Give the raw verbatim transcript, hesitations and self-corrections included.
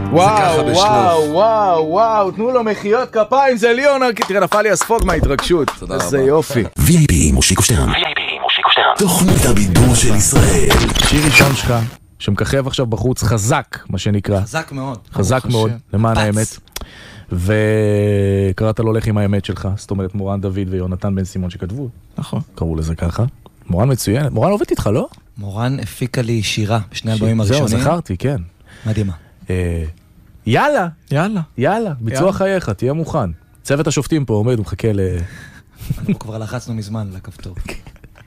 וואו, וואו, וואו, וואו, תנו לו מחיאות כפיים, זה ליאון ארקין. תראה, נפל לי הספוג מההתרגשות. איזה יופי. וי איי פי מושיקו שטרן. וי איי פי מושיקו שטרן. תוכנית הבידור של ישראל. שיר ראשון שלך, שמככב עכשיו בחוץ, חזק, מה שנקרא. חזק מאוד. חזק מאוד, למען האמת. וקראת לו הולך עם האמת שלך, זאת אומרת מורן דוד ויונתן בן סימון שכתבו. נכון. קראו לזה ככה. מורן מצוין. מורן עובד איתך, לא? מורן הפיקה לי שירה בשני אלבומים הראשונים. זהו, זכרתי, כן. מדהימה. יאללה. יאללה. יאללה, ביצוע חייך, תהיה מוכן. צוות השופטים פה עומד ומחכה ל... אנחנו כבר לחצנו מזמן לכפתור.